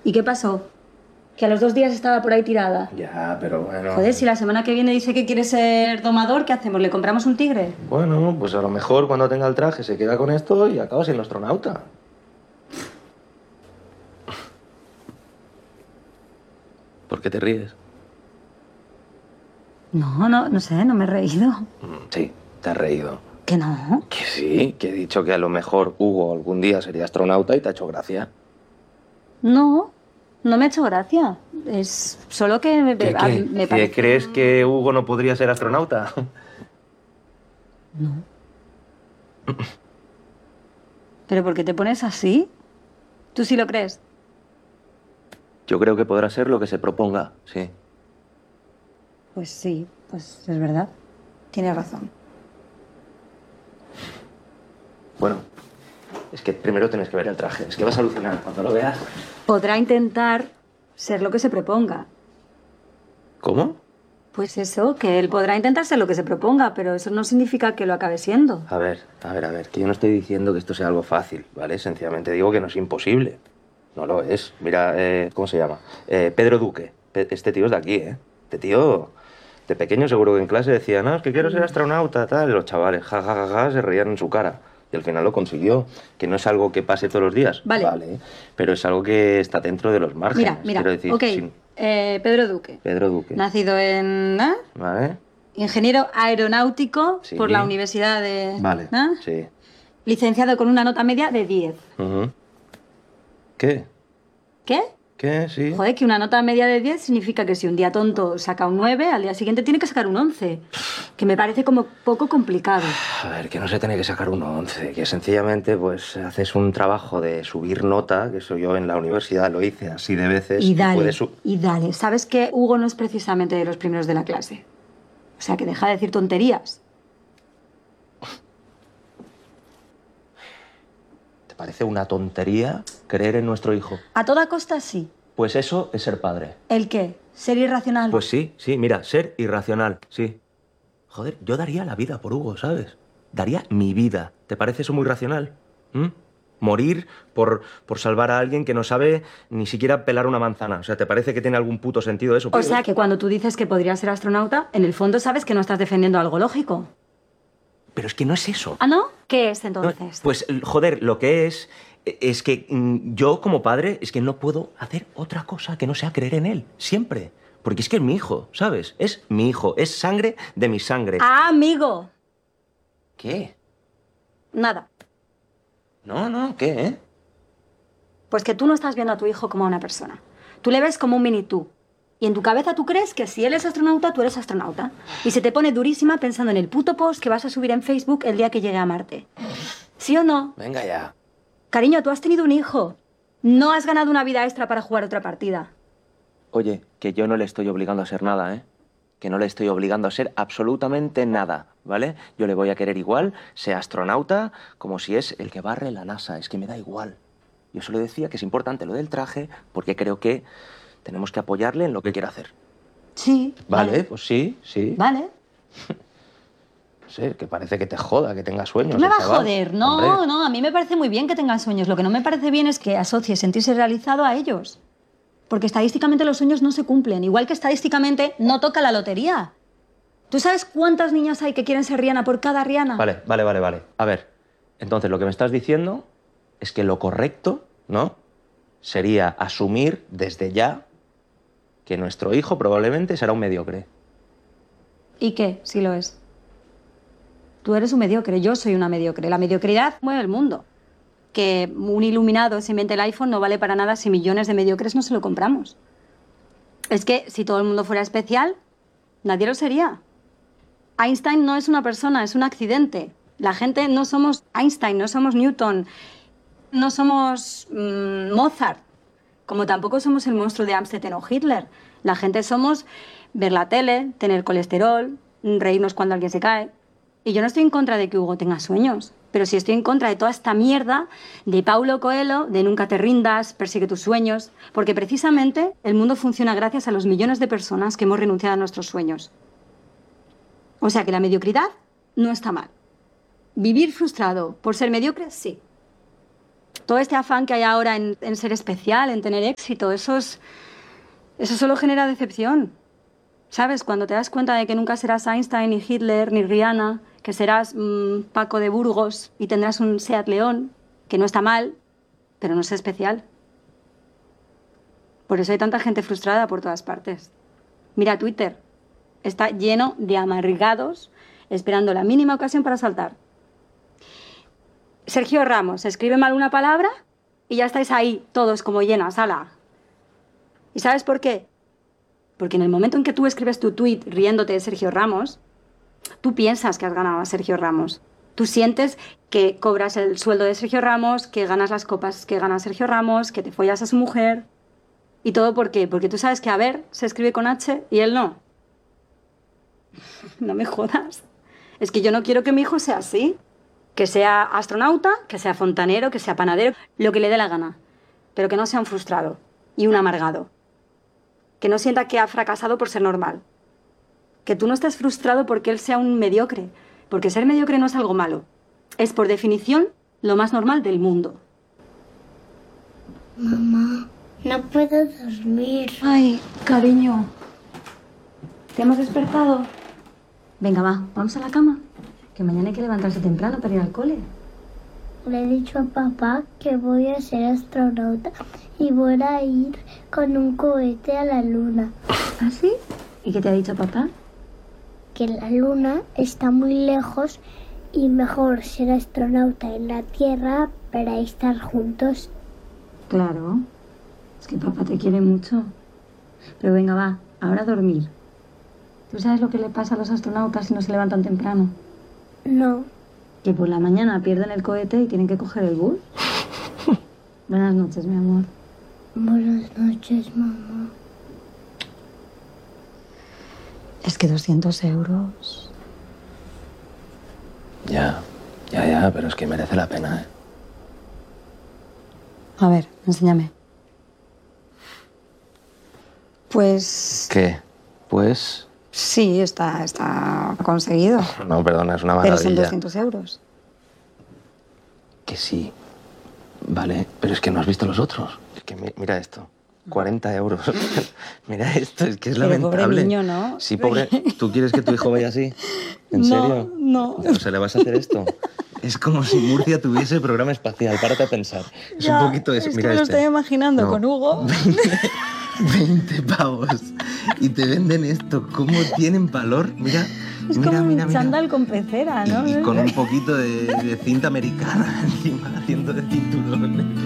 ¿Y qué pasó? Que a los 2 días estaba por ahí tirada. Ya, pero bueno... Joder, si la semana que viene dice que quiere ser domador, ¿qué hacemos? ¿Le compramos un tigre? Bueno, pues a lo mejor cuando tenga el traje se queda con esto y acaba siendo astronauta. ¿Por qué te ríes? No sé, no me he reído. Sí, te has reído. ¿Que no? Que sí, que he dicho que a lo mejor Hugo algún día sería astronauta y te ha hecho gracia. No me ha hecho gracia. Es solo que me ¿Qué? parece... ¿Que crees que Hugo no podría ser astronauta? No. ¿Pero por qué te pones así? ¿Tú sí lo crees? Yo creo que podrá ser lo que se proponga, sí. Pues sí, pues es verdad. Tienes razón. Bueno, es que primero tienes que ver el traje. Es que vas a alucinar cuando lo veas. Podrá intentar ser lo que se proponga. ¿Cómo? Pues eso, que él podrá intentar ser lo que se proponga, pero eso no significa que lo acabe siendo. A ver, que yo no estoy diciendo que esto sea algo fácil, ¿vale? Sencillamente digo que no es imposible. No lo es. Mira, ¿cómo se llama? Pedro Duque. Este tío es de aquí, ¿eh? Este tío, de pequeño seguro que en clase decía, no, es que quiero ser astronauta, tal. Y los chavales, ja, ja, ja, ja, se reían en su cara. Y al final lo consiguió. Que no es algo que pase todos los días. Vale. Pero es algo que está dentro de los márgenes. Mira, Quiero decir, ok. Pedro Duque. Pedro Duque. Nacido en... ¿Vale? Ingeniero aeronáutico Sí. por la Universidad de... Vale, sí. Licenciado con una nota media de 10. Ujú. ¿Qué? ¿Qué? ¿Qué? Sí. Joder, que una nota media de 10 significa que si un día tonto saca un 9, al día siguiente tiene que sacar un 11. Que me parece como poco complicado. A ver, que no se tiene que sacar un 11, que sencillamente pues haces un trabajo de subir nota, que eso yo en la universidad lo hice así de veces. Y dale, puedes y dale. ¿Sabes que Hugo no es precisamente de los primeros de la clase? O sea, que deja de decir tonterías. ¿Te parece una tontería creer en nuestro hijo? A toda costa sí. Pues eso es ser padre. ¿El qué? ¿Ser irracional? Pues sí, mira, ser irracional, sí. Joder, yo daría la vida por Hugo, ¿sabes? Daría mi vida. ¿Te parece eso muy racional? Morir por salvar a alguien que no sabe ni siquiera pelar una manzana. O sea, ¿te parece que tiene algún puto sentido eso? O sea, que cuando tú dices que podría ser astronauta, en el fondo sabes que no estás defendiendo algo lógico. Pero es que no es eso. ¿Ah, no? ¿Qué es entonces? Pues, joder, lo que es que yo como padre es que no puedo hacer otra cosa que no sea creer en él, siempre. Porque es que es mi hijo, ¿sabes? Es mi hijo, es sangre de mi sangre. ¡Ah, amigo! ¿Qué? Nada. No, ¿qué? Pues que tú no estás viendo a tu hijo como a una persona. Tú le ves como un mini tú. Y en tu cabeza tú crees que si él es astronauta, tú eres astronauta. Y se te pone durísima pensando en el puto post que vas a subir en Facebook el día que llegue a Marte. ¿Sí o no? Venga ya. Cariño, tú has tenido un hijo. No has ganado una vida extra para jugar otra partida. Oye, que yo no le estoy obligando a ser nada, ¿eh? Que no le estoy obligando a ser absolutamente nada, ¿vale? Yo le voy a querer igual, sea astronauta, como si es el que barre la NASA. Es que me da igual. Yo solo decía que es importante lo del traje porque creo que tenemos que apoyarle en lo que quiera hacer. Sí. Vale, pues sí. Vale. No sé, que parece que te joda que tengas sueños. ¿Qué me el va a chaval. joder? No, Hombre. no, a mí me parece muy bien que tengan sueños. Lo que no me parece bien es que asocies sentirse realizado a ellos. Porque estadísticamente los sueños no se cumplen. Igual que estadísticamente no toca la lotería. ¿Tú sabes cuántas niñas hay que quieren ser Rihanna por cada Rihanna? Vale. A ver, entonces lo que me estás diciendo es que lo correcto, ¿no? Sería asumir desde ya que nuestro hijo probablemente será un mediocre. ¿Y qué? Si lo es. Tú eres un mediocre, yo soy una mediocre. La mediocridad mueve el mundo. Que un iluminado se invente el iPhone no vale para nada si millones de mediocres no se lo compramos. Es que si todo el mundo fuera especial, nadie lo sería. Einstein no es una persona, es un accidente. La gente no somos Einstein, no somos Newton, no somos Mozart, como tampoco somos el monstruo de Amstetten o Hitler. La gente somos ver la tele, tener colesterol, reírnos cuando alguien se cae. Y yo no estoy en contra de que Hugo tenga sueños, pero sí estoy en contra de toda esta mierda de Paulo Coelho, de nunca te rindas, persigue tus sueños, porque precisamente el mundo funciona gracias a los millones de personas que hemos renunciado a nuestros sueños. O sea que la mediocridad no está mal. Vivir frustrado por ser mediocre, sí. Todo este afán que hay ahora en ser especial, en tener éxito, eso solo genera decepción. ¿Sabes? Cuando te das cuenta de que nunca serás Einstein, ni Hitler, ni Rihanna, que serás Paco de Burgos y tendrás un Seat León, que no está mal, pero no es especial. Por eso hay tanta gente frustrada por todas partes. Mira Twitter, está lleno de amargados esperando la mínima ocasión para saltar. Sergio Ramos, escribe mal una palabra y ya estáis ahí, todos como llenas, ala. ¿Y sabes por qué? Porque en el momento en que tú escribes tu tuit riéndote de Sergio Ramos, tú piensas que has ganado a Sergio Ramos. Tú sientes que cobras el sueldo de Sergio Ramos, que ganas las copas que gana Sergio Ramos, que te follas a su mujer. ¿Y todo por qué? Porque tú sabes que a ver se escribe con H y él no. No me jodas. Es que yo no quiero que mi hijo sea así. Que sea astronauta, que sea fontanero, que sea panadero, lo que le dé la gana. Pero que no sea un frustrado y un amargado. Que no sienta que ha fracasado por ser normal. Que tú no estés frustrado porque él sea un mediocre. Porque ser mediocre no es algo malo. Es, por definición, lo más normal del mundo. Mamá, no puedo dormir. Ay, cariño. ¿Te hemos despertado? Venga, va, vamos a la cama. Que mañana hay que levantarse temprano para ir al cole. Le he dicho a papá que voy a ser astronauta y voy a ir con un cohete a la luna. ¿Ah, sí? ¿Y qué te ha dicho papá? Que la luna está muy lejos y mejor ser astronauta en la Tierra para estar juntos. Claro. Es que papá te quiere mucho. Pero venga, va, ahora a dormir. ¿Tú sabes lo que le pasa a los astronautas si no se levantan temprano? No. Que por la mañana pierden el cohete y tienen que coger el bus. Buenas noches, mi amor. Buenas noches, mamá. Es que 200 euros... Ya, pero es que merece la pena, ¿eh? A ver, enséñame. Pues... ¿Qué? Pues... Sí, está conseguido. No, perdona, es una Pero maravilla. son 200 euros. Que sí. Vale, pero es que no has visto los otros. Es que mira esto. 40 euros. Mira esto, es que es Pero lamentable. pobre niño, ¿no? Sí, pobre. ¿Tú quieres que tu hijo vaya así? ¿En serio? No. O sea, ¿le vas a hacer esto? Es como si Murcia tuviese programa espacial. Párate a pensar. Es Ya, un poquito eso. es Mira que me lo este. estoy imaginando No. con Hugo. 20 pavos. Y te venden esto. ¿Cómo tienen valor? Mira. Es como un chándal con pecera, ¿no? Y con un poquito de cinta americana encima, haciendo de cinturón.